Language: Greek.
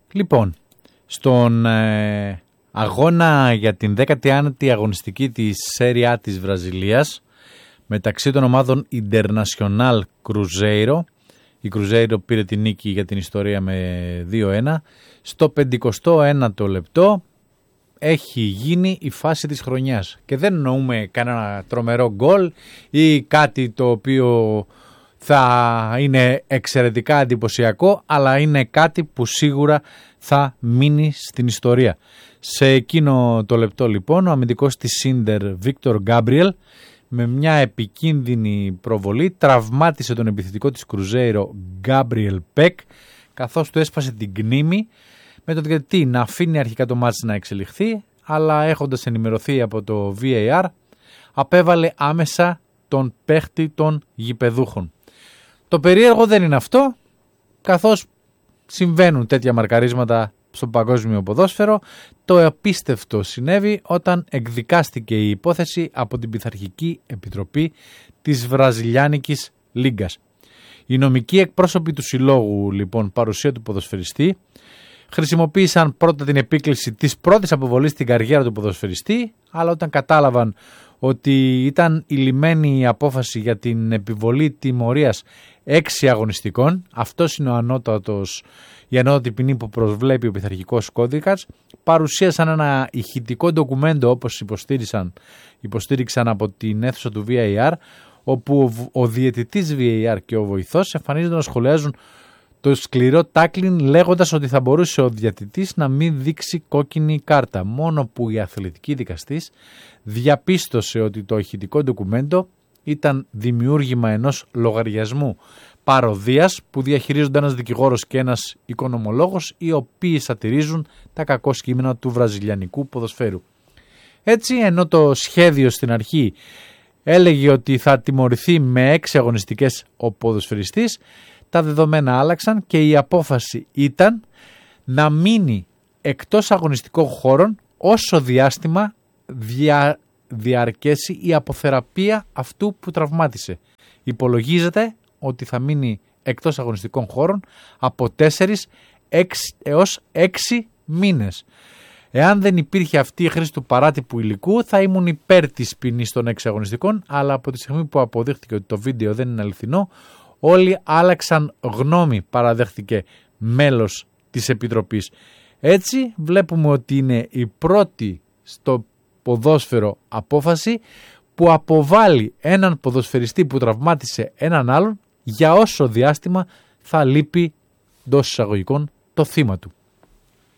Λοιπόν, στον αγώνα για την 19η αγωνιστική της Serie A της Βραζιλίας μεταξύ των ομάδων Internacional Cruzeiro, η Cruzeiro πήρε την νίκη για την ιστορία με 2-1, στο 51ο λεπτό έχει γίνει η φάση της χρονιάς και δεν εννοούμε κανένα τρομερό γκολ ή κάτι το οποίο θα είναι εξαιρετικά εντυπωσιακό, αλλά είναι κάτι που σίγουρα θα μείνει στην ιστορία. Σε εκείνο το λεπτό λοιπόν ο αμυντικός της Σίντερ Βίκτορ Γκάμπριελ με μια επικίνδυνη προβολή τραυμάτισε τον επιθετικό της Κρουζέιρο Γκάμπριελ Πεκ, καθώς του έσπασε την κνήμη, με τον διαιτητή να αφήνει αρχικά το μάτς να εξελιχθεί, αλλά έχοντας ενημερωθεί από το VAR απέβαλε άμεσα τον παίχτη των γηπεδούχων. Το περίεργο δεν είναι αυτό, καθώς συμβαίνουν τέτοια μαρκαρίσματα στο παγκόσμιο ποδόσφαιρο. Το απίστευτο συνέβη όταν εκδικάστηκε η υπόθεση από την Πειθαρχική Επιτροπή της Βραζιλιάνικης Λίγκας. Οι νομικοί εκπρόσωποι του συλλόγου, λοιπόν, παρουσία του ποδοσφαιριστή, χρησιμοποίησαν πρώτα την επίκληση της πρώτης αποβολής στην καριέρα του ποδοσφαιριστή, αλλά όταν κατάλαβαν ότι ήταν ηλυμένη η απόφαση για την επιβολή τιμωρίας 6 αγωνιστικών, αυτός είναι η ανώτατη ποινή που προσβλέπει ο Πειθαρχικός Κώδικας, παρουσίασαν ένα ηχητικό ντοκουμέντο όπως υποστήριξαν από την αίθουσα του VAR, όπου ο διαιτητής VAR και ο βοηθός εμφανίζονται να σχολιάζουν το σκληρό τάκλιν, λέγοντας ότι θα μπορούσε ο διαιτητής να μην δείξει κόκκινη κάρτα, μόνο που η αθλητική δικαστής διαπίστωσε ότι το ηχητικό ντοκουμέντο ήταν δημιούργημα ενός λογαριασμού παροδίας που διαχειρίζονται ένας δικηγόρος και ένας οικονομολόγος, οι οποίοι σατυρίζουν τα κακό κείμενα του βραζιλιανικού ποδοσφαίρου. Έτσι, ενώ το σχέδιο στην αρχή έλεγε ότι θα τιμωρηθεί με 6 αγωνιστικές ο ποδοσφαιριστής, τα δεδομένα άλλαξαν και η απόφαση ήταν να μείνει εκτός αγωνιστικών χώρων όσο διάστημα διαρκέσει η αποθεραπεία αυτού που τραυμάτισε. Υπολογίζεται ότι θα μείνει εκτός αγωνιστικών χώρων από 4 έως 6 μήνες. Εάν δεν υπήρχε αυτή η χρήση του παράτυπου υλικού, θα ήμουν υπέρ της ποινής των 6 αγωνιστικών, αλλά από τη στιγμή που αποδείχθηκε ότι το βίντεο δεν είναι αληθινό, όλοι άλλαξαν γνώμη, παραδέχτηκε μέλος της Επιτροπής. Έτσι βλέπουμε ότι είναι η πρώτη στο ποδόσφαιρο απόφαση που αποβάλλει έναν ποδοσφαιριστή που τραυμάτισε έναν άλλον για όσο διάστημα θα λείπει εντός εισαγωγικών το θύμα του.